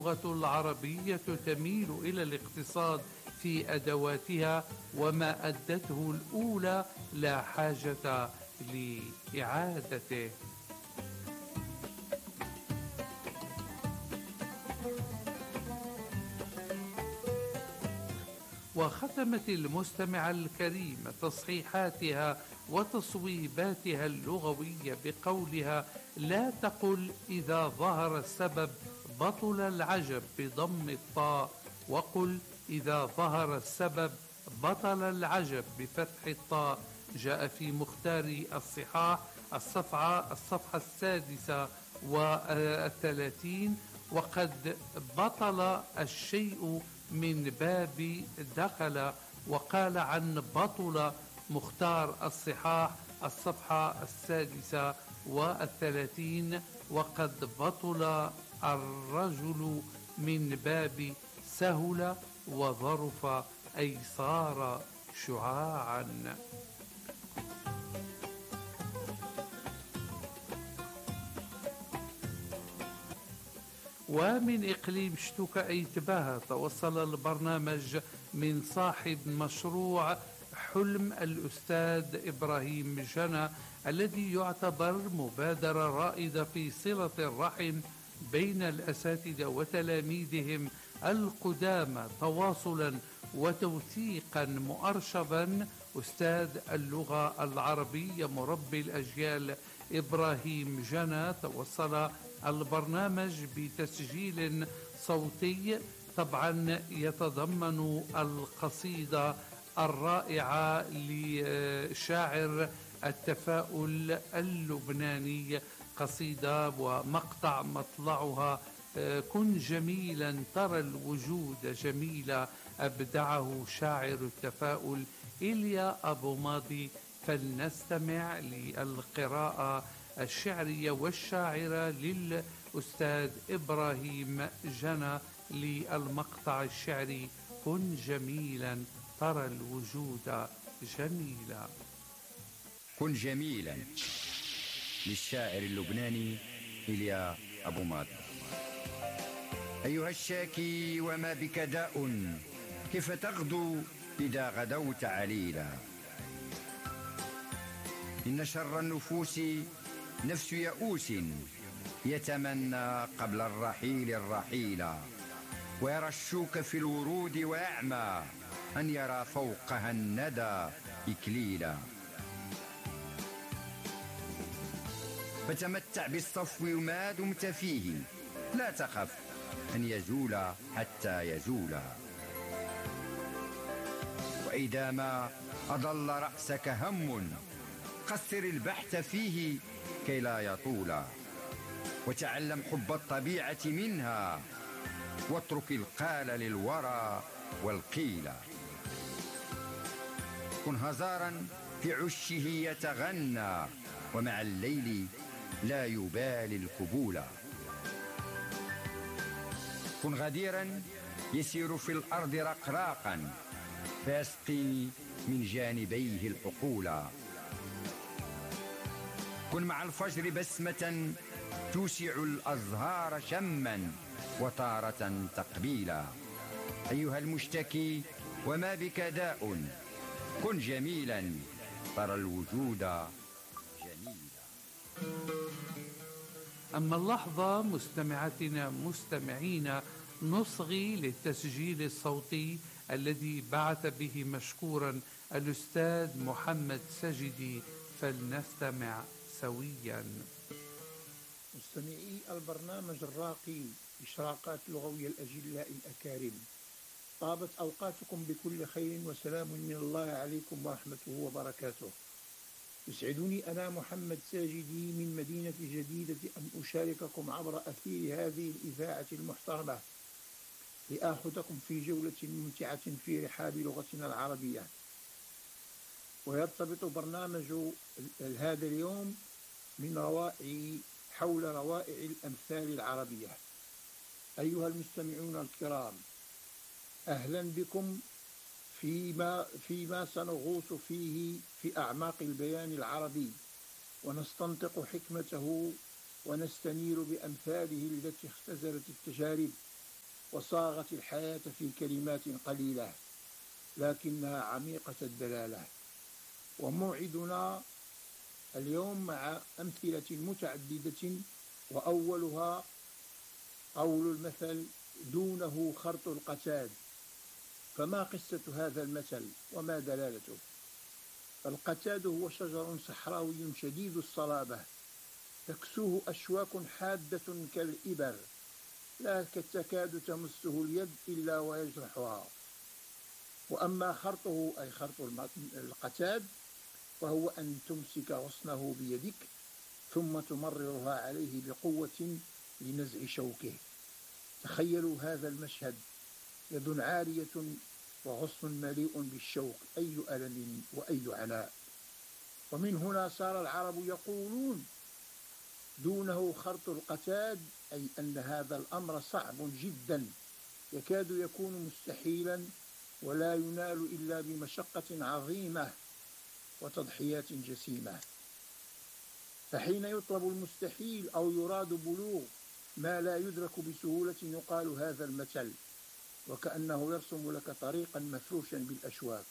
اللغة العربية تميل إلى الاقتصاد في أدواتها، وما أدته الأولى لا حاجة لإعادته. وختمت المستمع الكريم تصحيحاتها وتصويباتها اللغوية بقولها: لا تقل إذا ظهر السبب بطل العجب بضم الطاء، وقل إذا ظهر السبب بطل العجب بفتح الطاء. جاء في مختار الصحاح الصفحة 36. وقد بطل الشيء من باب دخل. وقال عن بطل مختار الصحاح الصفحة 36: وقد بطل الرجل من باب سهل وظرف، أي صار شعاعا. ومن إقليم شتوكا أي تباهة توصل البرنامج من صاحب مشروع حلم الأستاذ إبراهيم جنى، الذي يعتبر مبادرة رائدة في صلة الرحم بين الأساتذة وتلاميذهم القدامى، تواصلا وتوثيقا مؤرشفا. أستاذ اللغة العربية مربي الأجيال إبراهيم جنى توصل البرنامج بتسجيل صوتي طبعا يتضمن القصيدة الرائعة لشاعر التفاؤل اللبناني، قصيدة ومقطع مطلعها: كن جميلا ترى الوجود جميلا، أبدعه شاعر التفاؤل إيليا أبو ماضي. فلنستمع للقراءة الشعرية والشاعرة للأستاذ إبراهيم جنى للمقطع الشعري: كن جميلا ترى الوجود جميلا. كن جميلا للشاعر اللبناني إيليا أبو ماضي. أيها الشاكي وما بك داء، كيف تغدو إذا غدوت عليلا؟ إن شر النفوس نفس يئوس، يتمنى قبل الرحيل الرحيلا، ويرى الشوك في الورود ويعمى أن يرى فوقها الندى إكليلا. فتمتع بالصفو ما دمت فيه، لا تخف أن يزول حتى يزول. وإذا ما أضل رأسك هم، قصر البحث فيه كي لا يطول، وتعلم حب الطبيعة منها، واترك القال للورى والقيل. كن هزارا في عشه يتغنى، ومع الليل لا يبالي الكبول. كن غديرا يسير في الأرض رقراقا، فيسقي من جانبيه الحقول. كن مع الفجر بسمة توسع الأزهار شما، وتارة تقبيلا. أيها المشتكي وما بك داء، كن جميلا ترى الوجود جميلا. أما اللحظة مستمعاتنا مستمعينا نصغي للتسجيل الصوتي الذي بعث به مشكورا الأستاذ محمد سجدي، فلنستمع سويا. مستمعي البرنامج الراقي إشراقات لغوية الأجلاء الأكارم، طابت أوقاتكم بكل خير وسلام من الله عليكم ورحمته وبركاته. يسعدني أنا محمد ساجدي من مدينة جديدة أن أشارككم عبر أثير هذه الإذاعة المحترمة لآخذكم في جولة ممتعة في رحاب لغتنا العربية. ويرتبط برنامج هذا اليوم من حول روائع الأمثال العربية. أيها المستمعون الكرام، أهلا بكم فيما سنغوص فيه في أعماق البيان العربي، ونستنطق حكمته ونستنير بأمثاله التي اختزلت التجارب وصاغت الحياة في كلمات قليلة لكنها عميقة الدلالة. وموعدنا اليوم مع أمثلة متعددة، وأولها قول المثل: دونه خرط القتاد. فما قصة هذا المثل وما دلالته؟ القتاد هو شجر صحراوي شديد الصلابة، تكسوه أشواك حادة كالإبر، لا تكاد تمسه اليد إلا ويجرحها. وأما خرطه أي خرط القتاد وهو أن تمسك غصنه بيدك ثم تمررها عليه بقوة لنزع شوكه. تخيلوا هذا المشهد: يد عارية وغصن مليء بالشوك، أي ألم وأي عناء. ومن هنا صار العرب يقولون: دونه خرط القتاد، أي أن هذا الأمر صعب جدا، يكاد يكون مستحيلا، ولا ينال إلا بمشقة عظيمة وتضحيات جسيمة. فحين يطلب المستحيل أو يراد بلوغ ما لا يدرك بسهولة يقال هذا المثل، وكأنه يرسم لك طريقا مفروشا بالأشواك.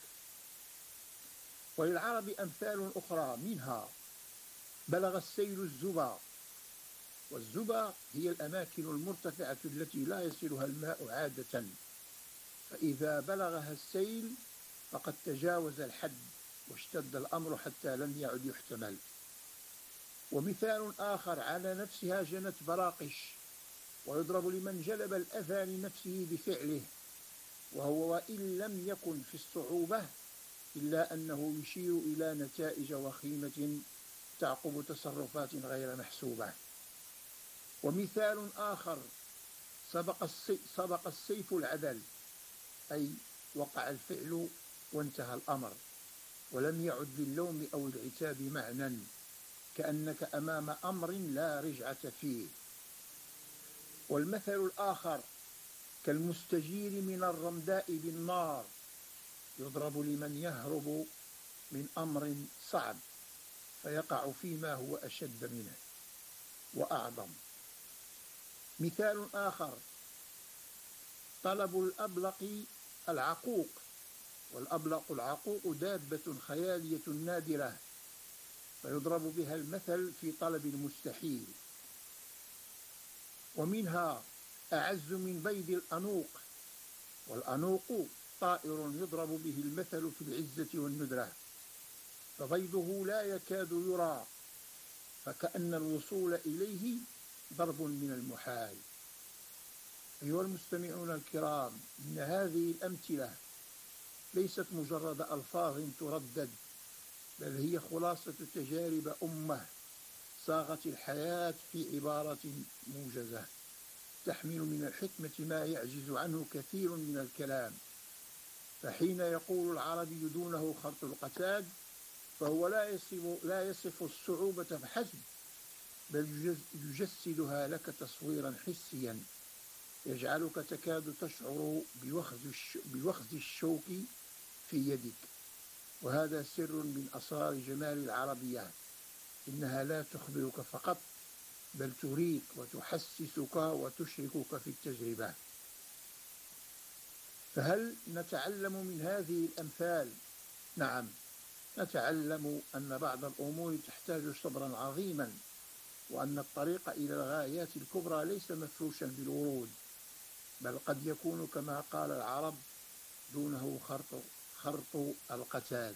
وللعرب أمثال أخرى، منها: بلغ السيل الزبا. والزبا هي الأماكن المرتفعة التي لا يصلها الماء عادة، فإذا بلغها السيل فقد تجاوز الحد واشتد الأمر حتى لم يعد يحتمل. ومثال آخر على نفسها جنت براقش، ويضرب لمن جلب الأذى لنفسه بفعله، وهو وإن لم يكن في الصعوبة إلا أنه يشير إلى نتائج وخيمة تعقب تصرفات غير محسوبة. ومثال آخر: سبق السيف العدل، أي وقع الفعل وانتهى الأمر، ولم يعد للوم أو العتاب معنى، كأنك أمام أمر لا رجعة فيه. والمثل الآخر: كالمستجير من الرمداء بالنار، يضرب لمن يهرب من أمر صعب فيقع فيما هو أشد منه وأعظم. مثال آخر: طلب الأبلق العقوق. والأبلق العقوق دابة خيالية نادرة، فيضرب بها المثل في طلب المستحيل. ومنها: أعز من بيض الأنوق. والأنوق طائر يضرب به المثل في العزة والندرة، فبيضه لا يكاد يرى، فكأن الوصول إليه ضرب من المحال. أيها المستمعون الكرام، إن هذه الأمثلة ليست مجرد ألفاظ تردد، بل هي خلاصة تجارب أمة صاغت الحياة في عبارة موجزة تحمل من الحكمة ما يعجز عنه كثير من الكلام. فحين يقول العربي دونه خرط القتاد، فهو لا يصف الصعوبة بحسب، بل يجسدها لك تصويرا حسيا يجعلك تكاد تشعر بوخز الشوك في يدك. وهذا سر من أسرار جمال العربية، إنها لا تخبرك فقط، بل تريك وتحسسك وتشركك في التجربة. فهل نتعلم من هذه الأمثال؟ نعم، نتعلم أن بعض الأمور تحتاج صبرا عظيما، وأن الطريق إلى الغايات الكبرى ليس مفروشا بالورود، بل قد يكون كما قال العرب: دونه خرط القتاد.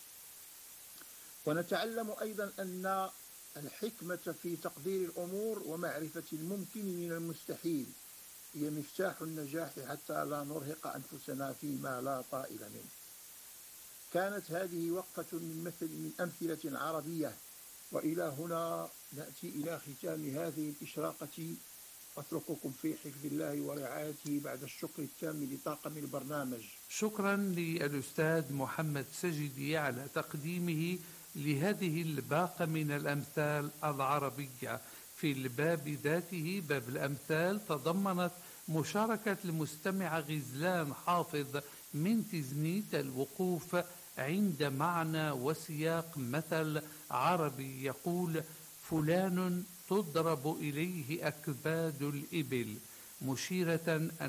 ونتعلم أيضا أن الحكمة في تقدير الأمور ومعرفة الممكن من المستحيل هي مفتاح النجاح، حتى لا نرهق أنفسنا فيما لا طائل منه. كانت هذه وقفة من أمثلة عربية، وإلى هنا نأتي إلى ختام هذه الإشراقة. أترككم في حفظ الله ورعايته بعد الشكر التام لطاقم البرنامج. شكرا للأستاذ محمد سجدي على تقديمه لهذه الباقة من الأمثال العربية. في الباب ذاته، باب الأمثال، تضمنت مشاركة المستمع غزلان حافظ من تزنيت الوقوف عند معنى وسياق مثل عربي يقول: فلان تضرب إليه أكباد الإبل، مشيرة